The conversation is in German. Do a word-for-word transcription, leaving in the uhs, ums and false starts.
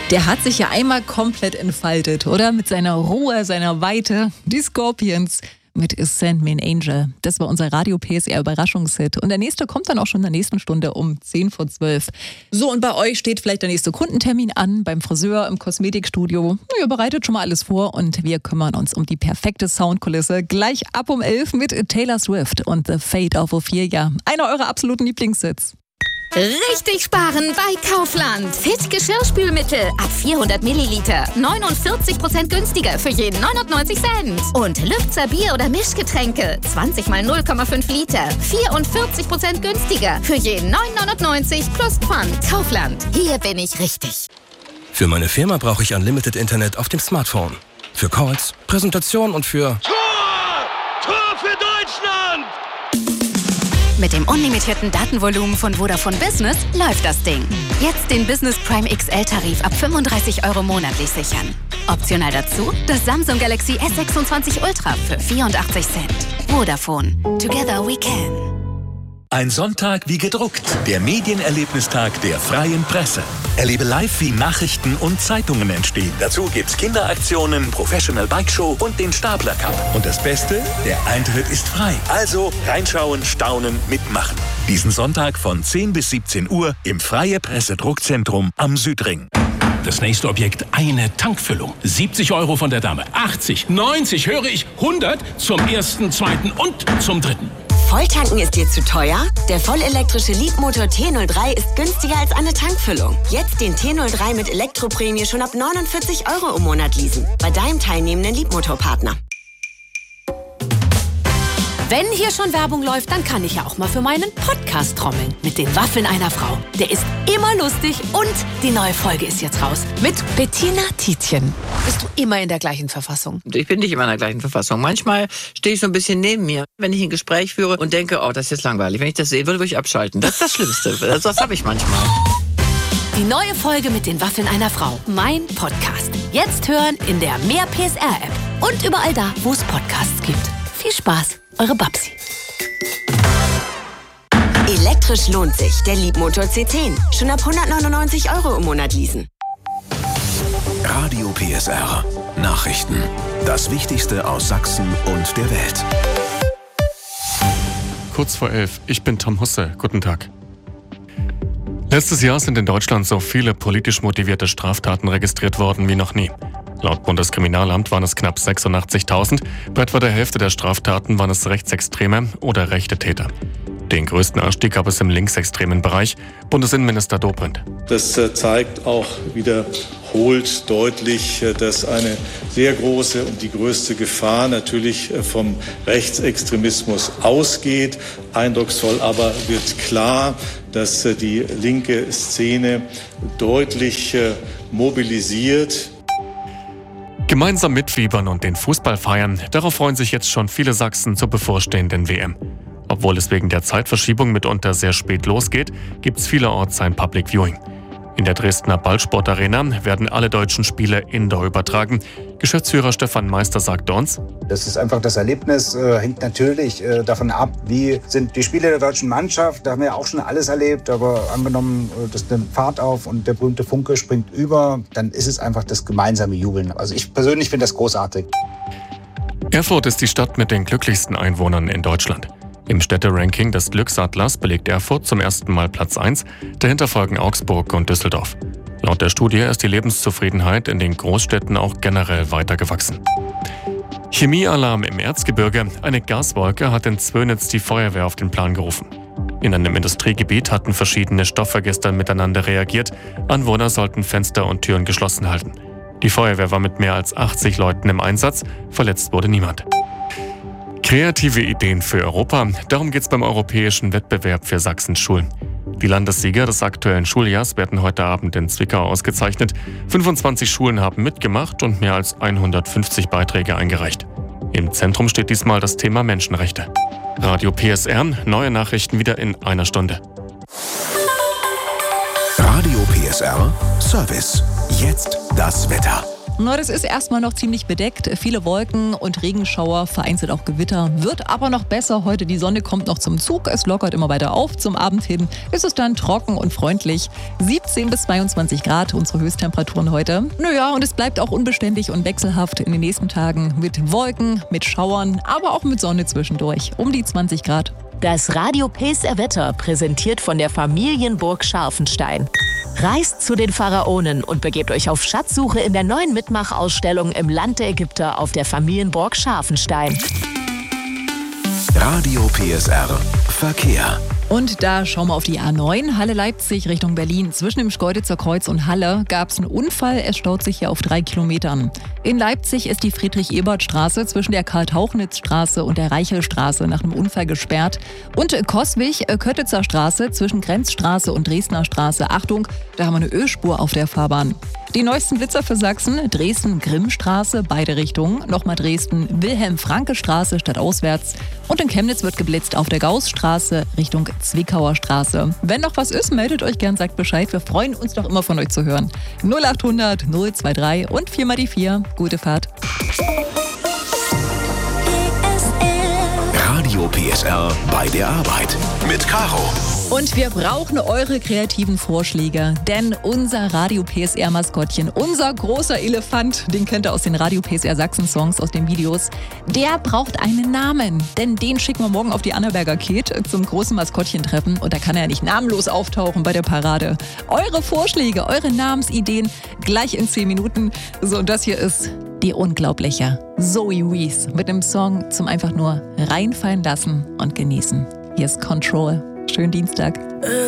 Der hat sich ja einmal komplett entfaltet, oder? Mit seiner Ruhe, seiner Weite. Die Scorpions mit Send Me an Angel. Das war unser Radio-P S R-Überraschungshit. Und der nächste kommt dann auch schon in der nächsten Stunde um zehn vor zwölf. So, und bei euch steht vielleicht der nächste Kundentermin an, beim Friseur, im Kosmetikstudio. Ihr bereitet schon mal alles vor und wir kümmern uns um die perfekte Soundkulisse. Gleich ab um elf mit Taylor Swift und The Fate of Ophelia. Einer eurer absoluten Lieblingshits. Richtig sparen bei Kaufland. Fit Geschirrspülmittel ab vierhundert Milliliter. neunundvierzig Prozent günstiger für jeden neunundneunzig Cent. Und Lübzer Bier- oder Mischgetränke. zwanzig mal null Komma fünf Liter. vierundvierzig Prozent günstiger für jeden neun neunundneunzig plus Pfand. Kaufland. Hier bin ich richtig. Für meine Firma brauche ich Unlimited Internet auf dem Smartphone. Für Calls, Präsentation und für... Tor! Tor für Deutschland! Mit dem unlimitierten Datenvolumen von Vodafone Business läuft das Ding. Jetzt den Business Prime X L-Tarif ab fünfunddreißig Euro monatlich sichern. Optional dazu das Samsung Galaxy S sechsundzwanzig Ultra für vierundachtzig Cent. Vodafone. Together we can. Ein Sonntag wie gedruckt. Der Medienerlebnistag der Freien Presse. Erlebe live, wie Nachrichten und Zeitungen entstehen. Dazu gibt's Kinderaktionen, Professional Bike Show und den Stapler Cup. Und das Beste, der Eintritt ist frei. Also reinschauen, staunen, mitmachen. Diesen Sonntag von zehn bis siebzehn Uhr im Freie Presse Druckzentrum am Südring. Das nächste Objekt, eine Tankfüllung. siebzig Euro von der Dame. achtzig, neunzig, höre ich, hundert zum ersten, zweiten und zum dritten. Volltanken ist dir zu teuer? Der vollelektrische Leapmotor T null drei ist günstiger als eine Tankfüllung. Jetzt den T null drei mit Elektroprämie schon ab neunundvierzig Euro im Monat leasen. Bei deinem teilnehmenden Leapmotor-Partner. Wenn hier schon Werbung läuft, dann kann ich ja auch mal für meinen Podcast trommeln. Mit den Waffeln einer Frau. Der ist immer lustig und die neue Folge ist jetzt raus. Mit Bettina Tietjen. Bist du immer in der gleichen Verfassung? Ich bin nicht immer in der gleichen Verfassung. Manchmal stehe ich so ein bisschen neben mir, wenn ich ein Gespräch führe und denke, oh, das ist jetzt langweilig. Wenn ich das sehen würde, würde ich abschalten. Das ist das Schlimmste. Das habe ich manchmal. Die neue Folge mit den Waffeln einer Frau. Mein Podcast. Jetzt hören in der Mehr P S R-App. Und überall da, wo es Podcasts gibt. Viel Spaß. Eure Babsi. Elektrisch lohnt sich. Der Leapmotor C zehn. Schon ab hundertneunundneunzig Euro im Monat leasen. Radio P S R. Nachrichten. Das Wichtigste aus Sachsen und der Welt. Kurz vor elf. Ich bin Tom Husse. Guten Tag. Letztes Jahr sind in Deutschland so viele politisch motivierte Straftaten registriert worden wie noch nie. Laut Bundeskriminalamt waren es knapp sechsundachtzigtausend. Bei etwa der Hälfte der Straftaten waren es rechtsextreme oder rechte Täter. Den größten Anstieg gab es im linksextremen Bereich. Bundesinnenminister Dobrindt. Das zeigt auch wiederholt deutlich, dass eine sehr große und die größte Gefahr natürlich vom Rechtsextremismus ausgeht. Eindrucksvoll aber wird klar, dass die linke Szene deutlich mobilisiert. Gemeinsam mitfiebern und den Fußball feiern, darauf freuen sich jetzt schon viele Sachsen zur bevorstehenden W M. Obwohl es wegen der Zeitverschiebung mitunter sehr spät losgeht, gibt es vielerorts ein Public Viewing. In der Dresdner Ballsportarena werden alle deutschen Spiele indoor übertragen. Geschäftsführer Stefan Meister sagte uns: Das ist einfach das Erlebnis, äh, hängt natürlich äh, davon ab, wie sind die Spiele der deutschen Mannschaft. Da haben wir ja auch schon alles erlebt, aber angenommen, äh, das nimmt Fahrt auf und der berühmte Funke springt über, dann ist es einfach das gemeinsame Jubeln. Also ich persönlich finde das großartig. Erfurt ist die Stadt mit den glücklichsten Einwohnern in Deutschland. Im Städteranking des Glücksadlers belegt Erfurt zum ersten Mal Platz eins, dahinter folgen Augsburg und Düsseldorf. Laut der Studie ist die Lebenszufriedenheit in den Großstädten auch generell weiter gewachsen. Chemiealarm im Erzgebirge. Eine Gaswolke hat in Zwönitz die Feuerwehr auf den Plan gerufen. In einem Industriegebiet hatten verschiedene Stoffe gestern miteinander reagiert. Anwohner sollten Fenster und Türen geschlossen halten. Die Feuerwehr war mit mehr als achtzig Leuten im Einsatz. Verletzt wurde niemand. Kreative Ideen für Europa. Darum geht es beim europäischen Wettbewerb für Sachsens Schulen. Die Landessieger des aktuellen Schuljahrs werden heute Abend in Zwickau ausgezeichnet. fünfundzwanzig Schulen haben mitgemacht und mehr als hundertfünfzig Beiträge eingereicht. Im Zentrum steht diesmal das Thema Menschenrechte. Radio P S R, neue Nachrichten wieder in einer Stunde. Radio P S R, Service. Jetzt das Wetter. Na, das ist erstmal noch ziemlich bedeckt. Viele Wolken und Regenschauer, vereinzelt auch Gewitter. Wird aber noch besser. Heute die Sonne kommt noch zum Zug. Es lockert immer weiter auf. Zum Abend hin ist es dann trocken und freundlich. siebzehn bis zweiundzwanzig Grad unsere Höchsttemperaturen heute. Naja, und es bleibt auch unbeständig und wechselhaft in den nächsten Tagen mit Wolken, mit Schauern, aber auch mit Sonne zwischendurch. Um die zwanzig Grad. Das Radio P S R Wetter präsentiert von der Familienburg Scharfenstein. Reist zu den Pharaonen und begebt euch auf Schatzsuche in der neuen Mitmachausstellung im Land der Ägypter auf der Familienburg Scharfenstein. Radio P S R Verkehr. Und da schauen wir auf die A neun, Halle-Leipzig Richtung Berlin. Zwischen dem Schkeuditzer Kreuz und Halle gab es einen Unfall. Es staut sich hier auf drei Kilometern. In Leipzig ist die Friedrich-Ebert-Straße zwischen der Karl-Tauchnitz-Straße und der Reichelstraße nach einem Unfall gesperrt. Und Coswig-Köttitzer Straße zwischen Grenzstraße und Dresdner Straße. Achtung, da haben wir eine Ölspur auf der Fahrbahn. Die neuesten Blitzer für Sachsen: Dresden-Grimmstraße, beide Richtungen. Nochmal Dresden-Wilhelm-Franke-Straße stadtauswärts. Und in Chemnitz wird geblitzt auf der Gaußstraße Richtung Zwickauer Straße. Wenn noch was ist, meldet euch gern, sagt Bescheid. Wir freuen uns doch immer von euch zu hören. null achthundert null drei und vier mal die vier. Gute Fahrt. Radio P S R bei der Arbeit mit Caro. Und wir brauchen eure kreativen Vorschläge, denn unser Radio P S R-Maskottchen, unser großer Elefant, den kennt ihr aus den Radio P S R Sachsen-Songs, aus den Videos, der braucht einen Namen, denn den schicken wir morgen auf die Annaberger Keet zum großen Maskottchentreffen und da kann er ja nicht namenlos auftauchen bei der Parade. Eure Vorschläge, eure Namensideen gleich in zehn Minuten. So, und das hier ist die unglaubliche Zoe Wees mit dem Song zum einfach nur reinfallen lassen und genießen. Hier ist Control. Schönen Dienstag.